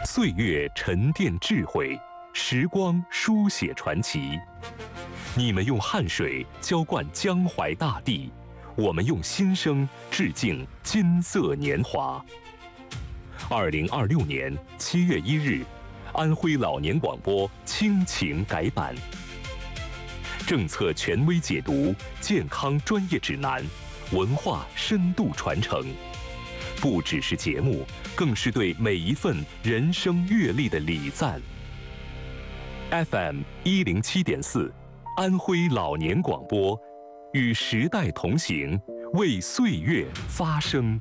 岁月沉淀智慧，时光书写传奇。你们用汗水浇灌江淮大地，我们用心声致敬金色年华。2026年7月1日，安徽老年广播亲情改版，政策权威解读，健康专业指南，文化深度传承。不只是节目，更是对每一份人生阅历的礼赞。FM 107.4，安徽老年广播，与时代同行，为岁月发声。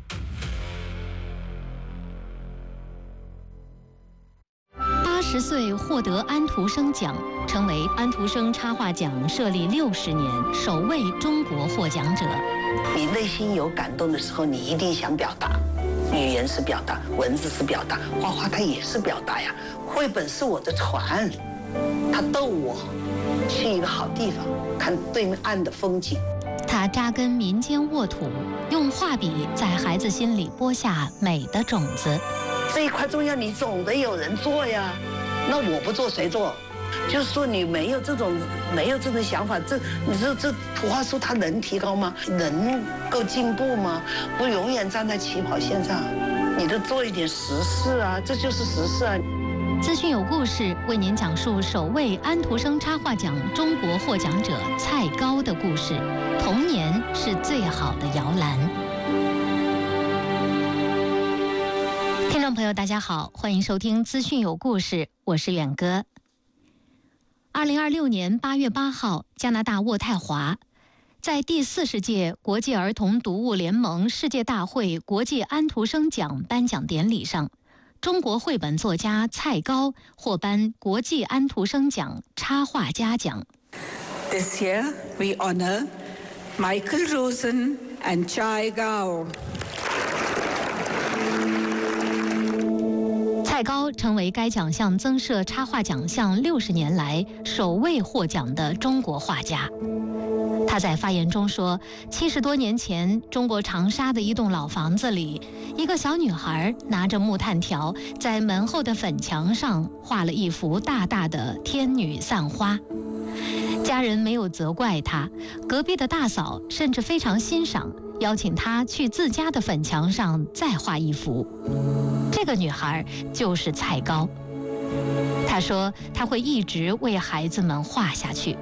80岁获得安徒生奖，成为安徒生插画奖设立60年首位中国获奖者。 你内心有感动的时候，你一定想表达。语言是表达，文字是表达，画画它也是表达呀。绘本是我的船，它逗我去一个好地方，看对面岸的风景。 他扎根民间沃土，用画笔在孩子心里播下美的种子。 这一块重要，你总得有人做呀。那我不做谁做？就是说你没有这种想法，这图画书它能提高吗？能够进步吗？不永远站在起跑线上，你得做一点实事啊，这就是实事啊。 资讯有故事为您讲述首位安徒生插画奖中国获奖者蔡高的故事。童年是最好的摇篮。听众朋友大家好，欢迎收听资讯有故事，我是远哥。2026年8月8号，加拿大渥太华，在第40届国际儿童读物联盟世界大会国际安徒生奖颁奖典礼上，中国绘本作家蔡高获颁国际安徒生奖插画家奖。 This year we honor Michael Rosen and Chai Gao。 蔡高成为该奖项增设插画奖项60年来首位获奖的中国画家。他在发言中说，70多年前，中国长沙的一栋老房子里，一个小女孩拿着木炭条，在门后的粉墙上画了一幅大大的天女散花。家人没有责怪她，隔壁的大嫂甚至非常欣赏，邀请她去自家的粉墙上再画一幅。这个女孩就是蔡高。她说她会一直为孩子们画下去。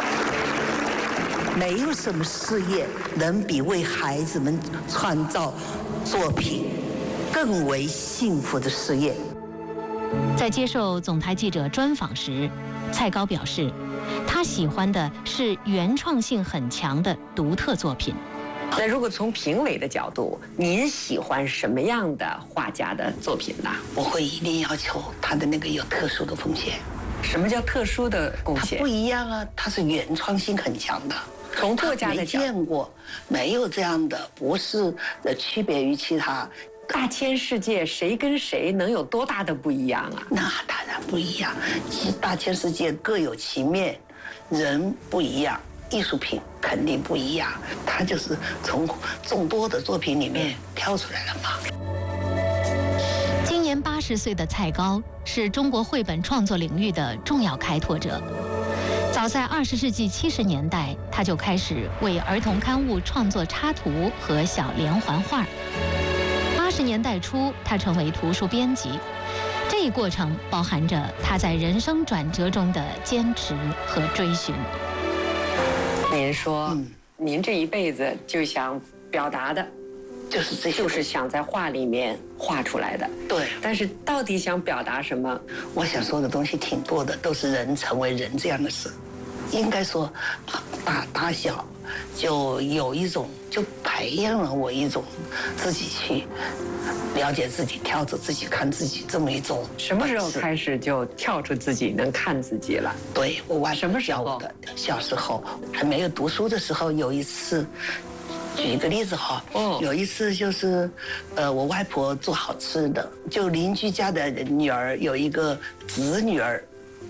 没有什么事业能比为孩子们创造作品更为幸福的事业。 在接受总台记者专访时，蔡高表示，他喜欢的是原创性很强的独特作品。 那如果从评委的角度，您喜欢什么样的画家的作品呢？ 我会一定要求他的那个有特殊的贡献。 什么叫特殊的贡献？ 它不一样啊，它是原创性很强的。 从作家的没见过，没有这样的，不是区别于其他。 大千世界，谁跟谁能有多大的不一样啊？ 那当然不一样，其实大千世界各有其面，人不一样，艺术品肯定不一样，它就是从众多的作品里面挑出来了嘛。 今年80岁的蔡高是中国绘本创作领域的重要开拓者。早在20世纪70年代，他就开始为儿童刊物创作插图和小连环画。80年代初，他成为图书编辑。这一过程包含着他在人生转折中的坚持和追寻。 您说，您这一辈子就想表达的， 就是这些， 就是想在画里面画出来的。 对， 但是到底想表达什么？ 我想说的东西挺多的，都是人成为人这样的事。应该说，大小就有一种，就培养了我一种自己去了解自己、跳着自己看自己这么一种。 什么时候开始就跳出自己能看自己了？ 对，我外婆教我的。小时候还没有读书的时候，有一次。举一个例子哈，有一次就是，我外婆做好吃的，就邻居家的女儿有一个侄女儿，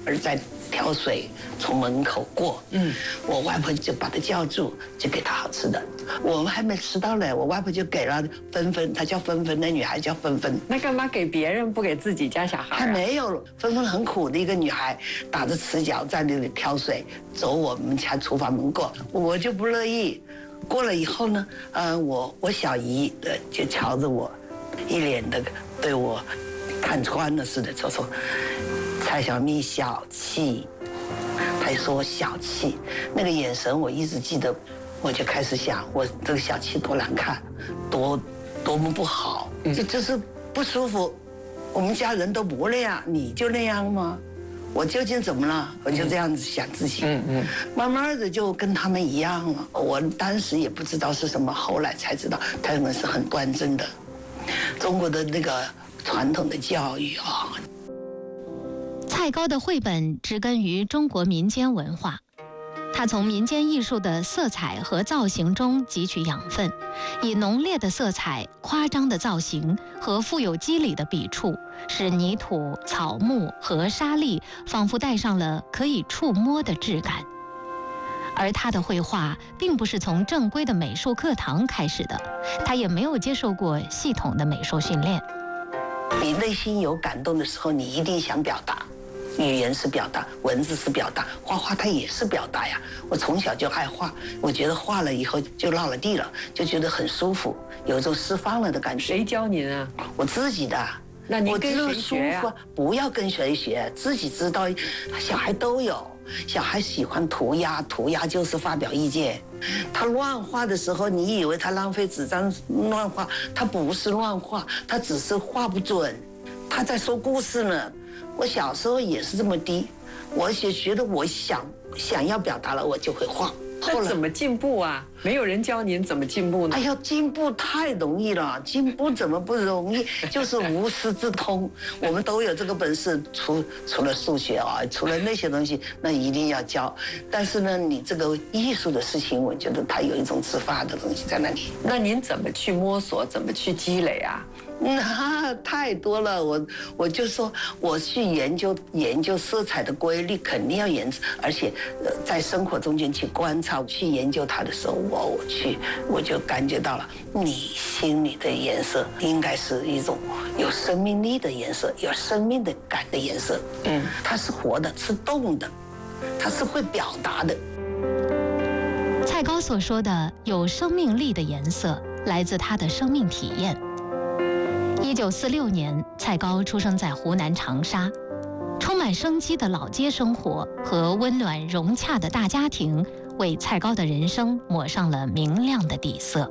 儿在挑水从门口过，我外婆就把他叫住，就给他好吃的。我们还没吃到嘞，我外婆就给了芬芬，她叫芬芬，那女孩叫芬芬。 那干嘛给别人不给自己家小孩？ 还没有，芬芬很苦的一个女孩，打着赤脚在那里挑水，走我们家厨房门过，我就不乐意。过了以后呢，我小姨就瞧着我，一脸的对我看穿了似的，就说蔡小蜜小气。她说我小气，那个眼神我一直记得。我就开始想，我这个小气多难看，多么不好，就是不舒服。我们家人都不那样，你就那样吗？我究竟怎么了？我就这样子想自己。慢慢的就跟他们一样了。我当时也不知道是什么，后来才知道他们是很端正的。中国的那个传统的教育啊。 蔡高的绘本植根于中国民间文化。他从民间艺术的色彩和造型中汲取养分，以浓烈的色彩、夸张的造型和富有肌理的笔触，使泥土、草木和沙砾仿佛带上了可以触摸的质感。而他的绘画并不是从正规的美术课堂开始的，他也没有接受过系统的美术训练。 你内心有感动的时候，你一定想表达。语言是表达，文字是表达，画画它也是表达呀。我从小就爱画，我觉得画了以后就落了地了，就觉得很舒服，有一种释放了的感觉。 谁教您啊？ 我自己的。 那您跟谁学呀？ 不要跟谁学，自己知道。小孩都有，小孩喜欢涂鸦，涂鸦就是发表意见。他乱画的时候，你以为他浪费纸张乱画，他不是乱画，他只是画不准，他在说故事呢。我小时候也是这么低，我也觉得我想要表达了，我就会画。 那怎么进步啊？没有人教您怎么进步呢？ 哎呀，进步太容易了，进步怎么不容易？就是无师自通，我们都有这个本事。除了数学啊，除了那些东西，那一定要教。但是呢，你这个艺术的事情，我觉得它有一种自发的东西在那里。 那您怎么去摸索？怎么去积累啊？ 那太多了，我就说我去研究色彩的规律，肯定要研究，而且在生活中间去观察，去研究它的时候，我就感觉到了，你心里的颜色应该是一种有生命力的颜色，有生命的感的颜色。它是活的，是动的，它是会表达的。 蔡高所说的有生命力的颜色，来自他的生命体验。1946年，蔡高出生在湖南长沙，充满生机的老街生活和温暖融洽的大家庭，为蔡高的人生抹上了明亮的底色。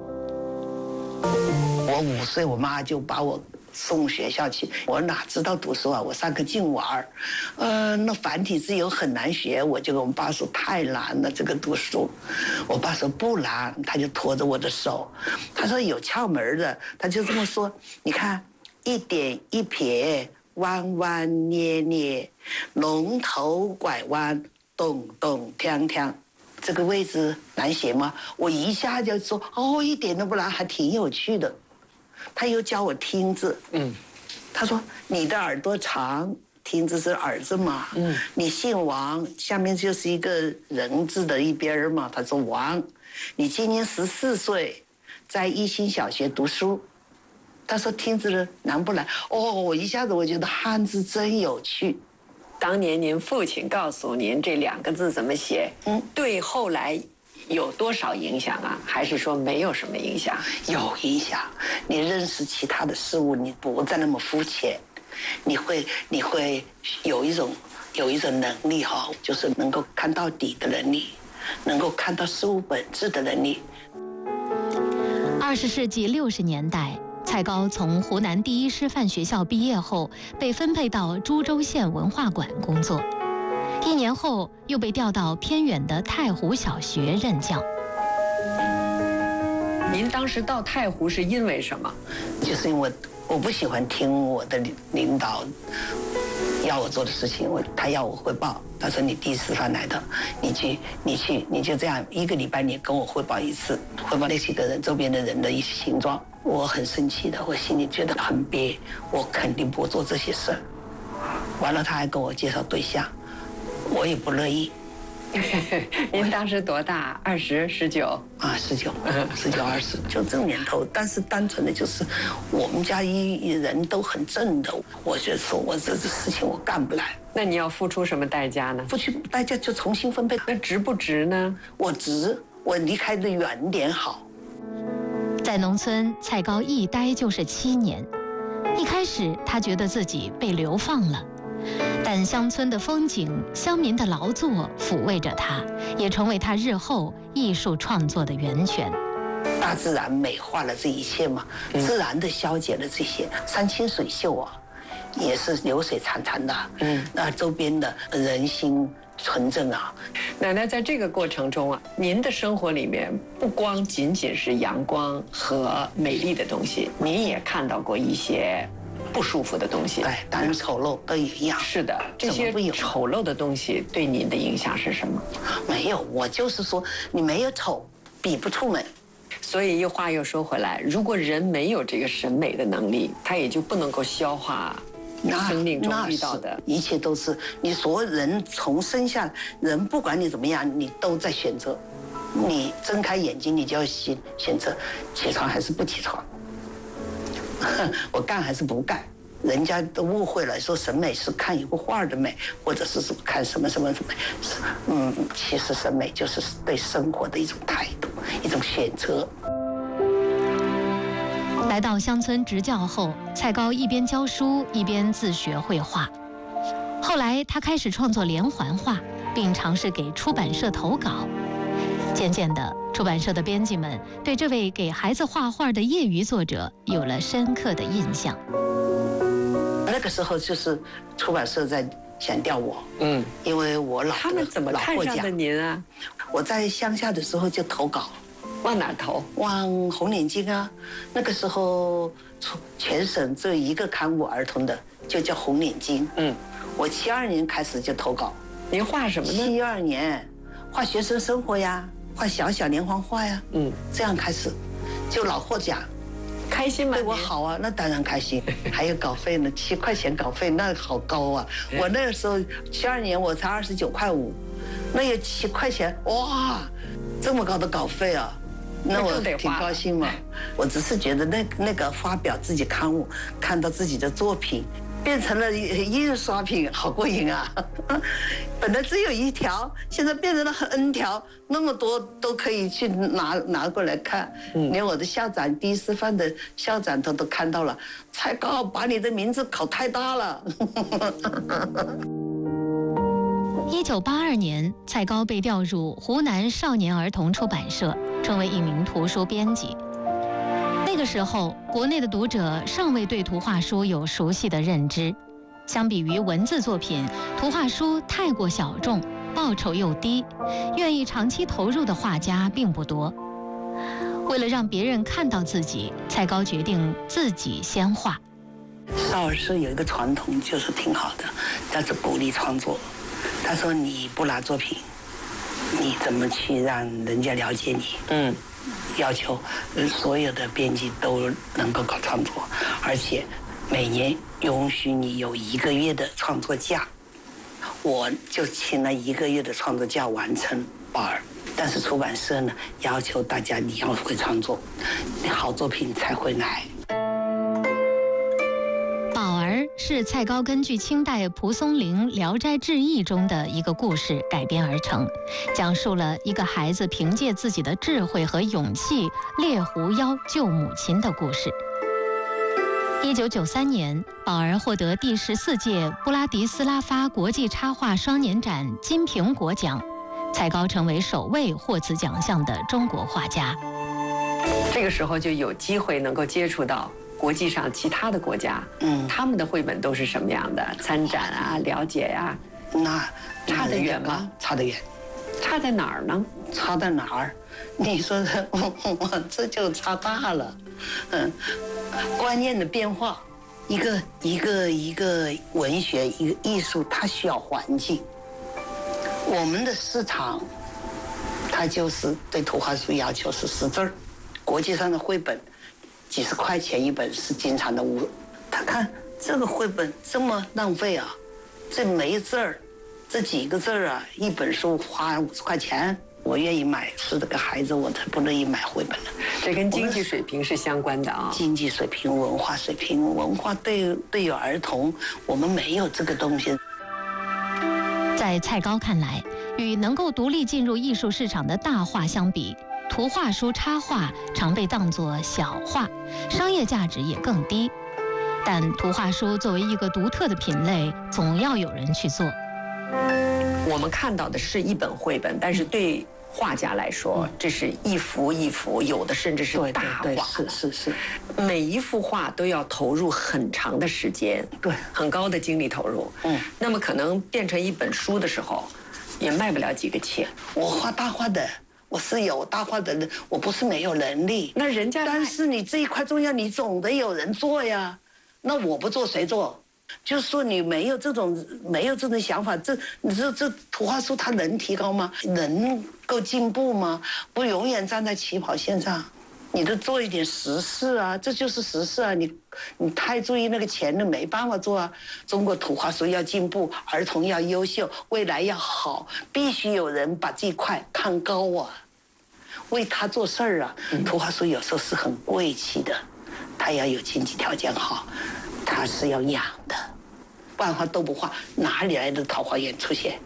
我5岁，我妈就把我送学校去，我哪知道读书啊？我上课净玩那繁体字又很难学，我就跟我们爸说太难了，这个读书。我爸说不难，他就拖着我的手，他说有窍门的，他就这么说。你看，一点一撇，弯弯捏捏，龙头拐弯，咚咚锵锵。这个位置难写吗？我一下就说一点都不难，还挺有趣的。他又教我听字，他说你的耳朵长，听字是耳字嘛，你姓王，下面就是一个人字的一边嘛，他说王，你今年14岁，在一心小学读书，他说听字难不难？我一下子我觉得汉字真有趣。 当年您父亲告诉您这2个字怎么写，对后来有多少影响啊？还是说没有什么影响？ 有影响，你认识其他的事物，你不再那么肤浅，你会有一种能力哈，就是能够看到底的能力，能够看到事物本质的能力。 20世纪60年代，蔡高从湖南第一师范学校毕业后，被分配到株洲县文化馆工作。1年后，又被调到偏远的太湖小学任教。 您当时到太湖是因为什么？ 就是因为我不喜欢听我的领导要我做的事情，他要我汇报，他说你第一师范来的，你就这样1个礼拜你跟我汇报1次，汇报那些个人周边的人的一些形状，我很生气的，我心里觉得很憋，我肯定不做这些事儿。完了他还跟我介绍对象， 我也不乐意。 您当时多大？20、19？ 啊，19、20，就这个年头。但是单纯的就是我们家一人都很正的，我就说我这事情我干不来。 那你要付出什么代价呢？ 付出代价就重新分配。 那值不值呢？ 我值，我离开的远点好。 在农村，蔡高一待就是7年。一开始，他觉得自己被流放了。但乡村的风景、乡民的劳作抚慰着他，也成为他日后艺术创作的源泉。 大自然美化了这一切嘛，自然的消解了这些。山清水秀啊，也是流水潺潺的。那周边的人心纯正啊。 奶奶，在这个过程中啊，您的生活里面不光仅仅是阳光和美丽的东西，您也看到过一些不舒服的东西。 对，当然丑陋都一样。 是的，这些丑陋的东西对您的影响是什么？ 没有，我就是说，你没有丑，比不出美。 所以话又说回来，如果人没有这个审美的能力，他也就不能够消化生命中遇到的一切。都是你所有人从生下人，不管你怎么样，你都在选择。你睁开眼睛，你就要选择起床还是不起床。我干还是不干？人家都误会了，说审美是看一幅画的美，或者是看什么什么美。其实审美就是对生活的一种态度，一种选择。 来到乡村执教后，蔡高一边教书一边自学绘画。后来他开始创作连环画，并尝试给出版社投稿。渐渐的，出版社的编辑们对这位给孩子画画的业余作者有了深刻的印象。 那个时候就是出版社在想调我，因为我他们怎么看上的您啊？ 我在乡下的时候就投稿， 往哪投？ 往红领巾啊。那个时候全省只有一个刊物儿童的，就叫红领巾。我72年开始就投稿。 您画什么呢 ？72年，画学生生活呀，画小小连环画呀。这样开始，就老获奖。 开心吗？ 对我好啊，那当然开心。还有稿费呢，7块钱稿费，那好高啊！我那个时候72年我才29.5块，那有7块钱，哇，这么高的稿费啊！那我挺高兴嘛。我只是觉得那个发表自己刊物，看到自己的作品变成了印刷品，好过瘾啊！本来只有1条，现在变成了N条，那么多都可以去拿过来看。连我的校长第一师范的校长都看到了，蔡高把你的名字考太大了。 1982年，蔡高被调入湖南少年儿童出版社，成为一名图书编辑。那个时候，国内的读者尚未对图画书有熟悉的认知。相比于文字作品，图画书太过小众，报酬又低，愿意长期投入的画家并不多。为了让别人看到自己，蔡高决定自己先画。 少儿社有一个传统，就是挺好的，但是鼓励创作。他说你不拿作品，你怎么去让人家了解你？要求所有的编辑都能够搞创作，而且每年允许你有1个月的创作假。我就请了1个月的创作假完成宝儿，但是出版社呢要求大家你要会创作，好作品才会来。 宝儿是蔡高根据清代蒲松龄《聊斋志异》中的一个故事改编而成，讲述了一个孩子凭借自己的智慧和勇气猎狐妖救母亲的故事。1993年，宝儿获得第14届布拉迪斯拉发国际插画双年展金苹果奖，蔡高成为首位获此奖项的中国画家。 这个时候就有机会能够接触到国际上其他的国家，他们的绘本都是什么样的？参展啊，了解呀， 那差得远吗？ 差得远。 差在哪儿呢？ 差在哪儿？你说的，我这就差大了。观念的变化，一个文学，一个艺术，它需要环境。我们的市场，它就是对图画书要求是识字儿，国际上的绘本，几十块钱一本是经常的他看这个绘本这么浪费啊，这没字儿， 这几个字啊，一本书花50块钱，我愿意买，是这个孩子，我才不乐意买绘本了。 这跟经济水平是相关的啊。 经济水平、文化水平，文化对于儿童，我们没有这个东西。 在蔡高看来，与能够独立进入艺术市场的大画相比，图画书插画常被当作小画，商业价值也更低。但图画书作为一个独特的品类，总要有人去做。 我们看到的是一本绘本，但是对画家来说，这是一幅一幅，有的甚至是大画。 是， 每一幅画都要投入很长的时间， 对， 很高的精力投入。那么可能变成一本书的时候，也卖不了几个钱。 我画大画的，我是有大画的人，我不是没有能力。 那人家， 但是你这一块重要，你总得有人做呀。那我不做谁做？就是说你没有这种想法，这图画书它能提高吗？能够进步吗？不永远站在起跑线上，你都做一点实事啊，这就是实事啊！你太注意那个钱了，没办法做啊。中国图画书要进步，儿童要优秀，未来要好，必须有人把这一块看高啊，为他做事儿啊。图画书有时候是很贵气的，他要有经济条件好。他是要养的，不然的话都不画，哪里来的桃花源出现？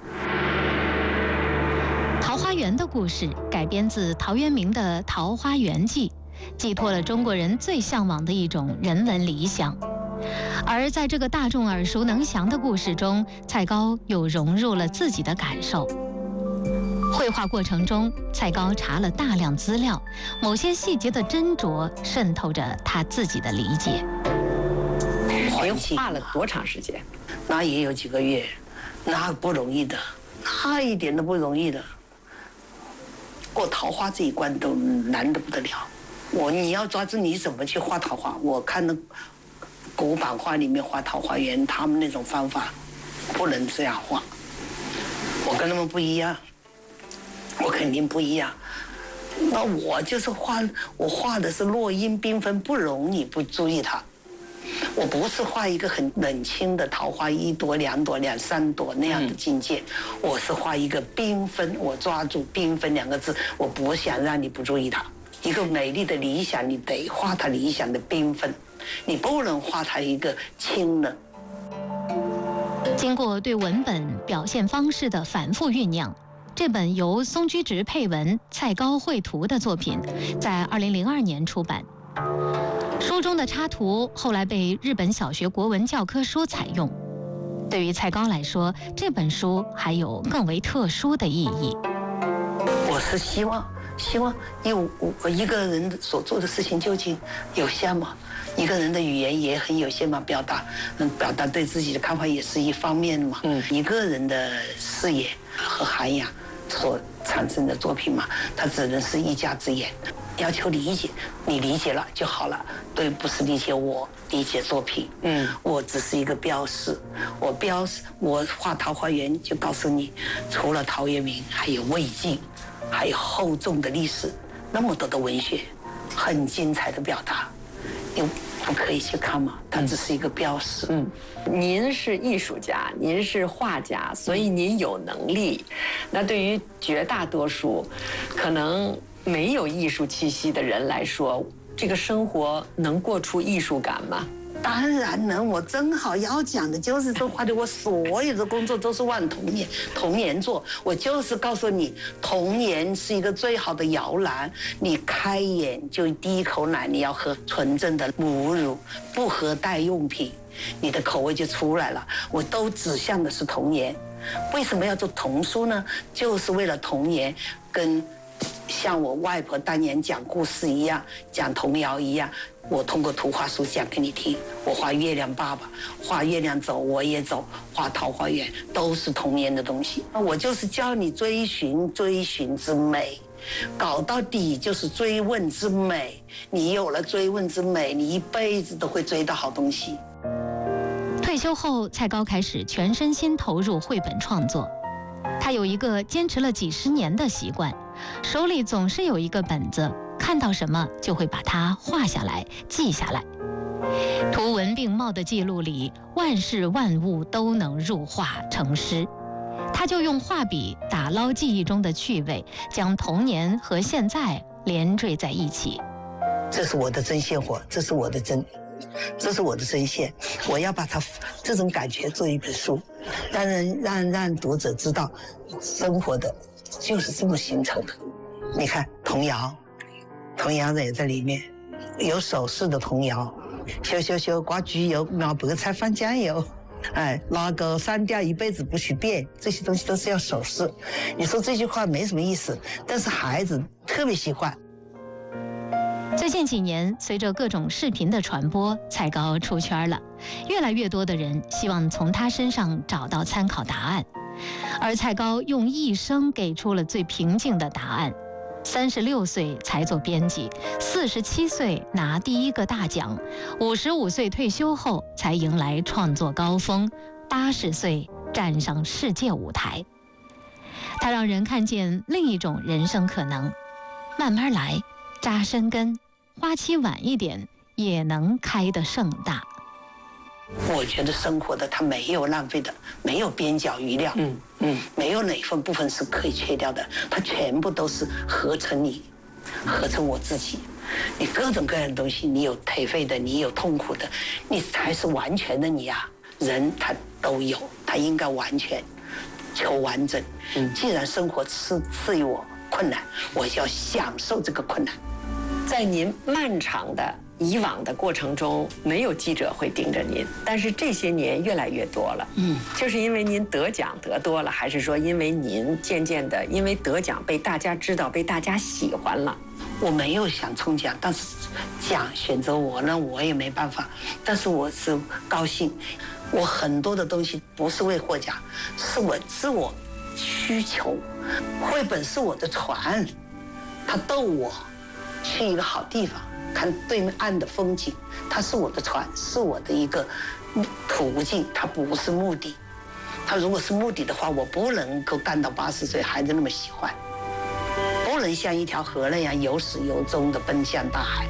桃花源的故事改编自陶渊明的《桃花源记》，寄托了中国人最向往的一种人文理想。而在这个大众耳熟能详的故事中，蔡高又融入了自己的感受。绘画过程中，蔡高查了大量资料，某些细节的斟酌渗透着他自己的理解。 您画了多长时间？ 那也有几个月，那不容易的，那一点都不容易的。过桃花这一关都难得不得了。你要抓住你怎么去画桃花，我看那古版画里面画桃花源，他们那种方法不能这样画。我跟他们不一样，我肯定不一样。那我就是我画的是落英缤纷，不容你不注意它。我不是画一个很冷清的桃花，1朵、2朵、2、3朵那样的境界，我是画一个缤纷，我抓住缤纷2个字，我不想让你不注意它。一个美丽的理想，你得画它理想的缤纷，你不能画它一个清冷。 经过对文本表现方式的反复酝酿，这本由松居直配文、蔡高绘图的作品，在2002年出版。书中的插图后来被日本小学国文教科书采用。对于蔡高来说，这本书还有更为特殊的意义。 我是希望一个人所做的事情究竟有限吗？一个人的语言也很有限吗？表达对自己的看法也是一方面嘛。一个人的视野和涵养所产生的作品嘛，它只能是一家之言。要求理解，你理解了就好了。对，不是理解我，理解作品。我只是一个标示。我画桃花源就告诉你，除了陶渊明，还有魏晋，还有厚重的历史，那么多的文学，很精彩的表达，你不可以去看吗？它只是一个标示。 您是艺术家，您是画家，所以您有能力。那对于绝大多数可能没有艺术气息的人来说，这个生活能过出艺术感吗？ 当然能，我正好要讲的就是这话的。我所有的工作都是往童年做，我就是告诉你，童年是一个最好的摇篮。你开眼就第一口奶，你要喝纯正的母乳，不喝代用品，你的口味就出来了。我都指向的是童年。为什么要做童书呢？就是为了童年，跟像我外婆当年讲故事一样，讲童谣一样，我通过图画书讲给你听。我画月亮爸爸，画月亮走我也走，画桃花源，都是童年的东西。我就是教你追寻之美，搞到底就是追问之美。你有了追问之美，你一辈子都会追到好东西。 退休后，蔡高开始全身心投入绘本创作。他有一个坚持了几十年的习惯，手里总是有一个本子，看到什么就会把它画下来、记下来。图文并茂的记录里，万事万物都能入画成诗。 他就用画笔打捞记忆中的趣味，将童年和现在连缀在一起。 这是我的针线活，这是我的针，这是我的针线。我要把它这种感觉做一本书，让读者知道，生活的就是这么形成的。你看童谣也在里面，有手势的童谣，羞刮焗油，描白菜放酱油。那个删掉一辈子不许变，这些东西都是要手势。你说这句话没什么意思，但是孩子特别喜欢。 最近几年，随着各种视频的传播，蔡高出圈了，越来越多的人希望从他身上找到参考答案，而蔡高用一生给出了最平静的答案。36岁才做编辑，47岁拿第一个大奖，55岁退休后才迎来创作高峰，80岁站上世界舞台。他让人看见另一种人生可能，慢慢来，扎深根，花期晚一点也能开得盛大。 我觉得生活的它没有浪费的，没有边角余料，没有哪份部分是可以切掉的，它全部都是合成你，合成我自己。你各种各样的东西，你有颓废的，你有痛苦的，你才是完全的你啊！人他都有，他应该完全求完整。既然生活赐予我困难，我就要享受这个困难。 在您漫长的以往的过程中，没有记者会盯着您，但是这些年越来越多了。就是因为您得奖得多了，还是说因为您渐渐的因为得奖被大家知道，被大家喜欢了？ 我没有想冲奖，但是奖选择我呢，我也没办法。但是我是高兴，我很多的东西不是为获奖，是我自我需求。绘本是我的船，它逗我去一个好地方，看对面岸的风景，它是我的船，是我的一个途径，它不是目的。它如果是目的的话，我不能够干到80岁还是那么喜欢，不能像一条河那样有始有终的奔向大海。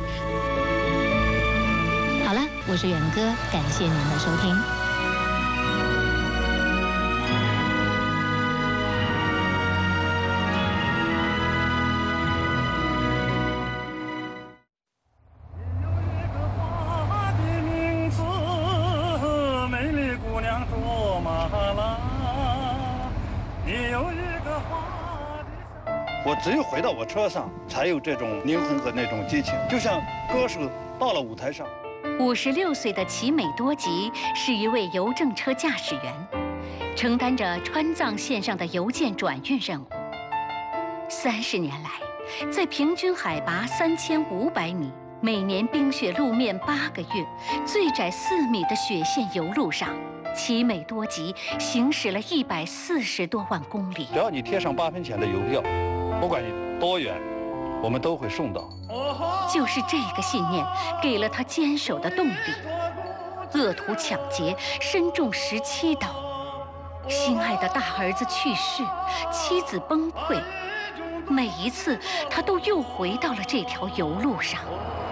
好了，我是远哥，感谢您的收听。 我只有回到我车上，才有这种灵魂和那种激情，就像歌手到了舞台上。 56岁的齐美多吉是一位邮政车驾驶员，承担着川藏线上的邮件转运任务。30年来，在平均海拔3500米、每年冰雪路面8个月、最窄4米的雪线油路上，齐美多吉行驶了140多万公里。 只要你贴上8分钱的邮票，不管你多远，我们都会送到。 就是这个信念给了他坚守的动力。恶徒抢劫，身中17刀，心爱的大儿子去世，妻子崩溃，每一次他都又回到了这条邮路上。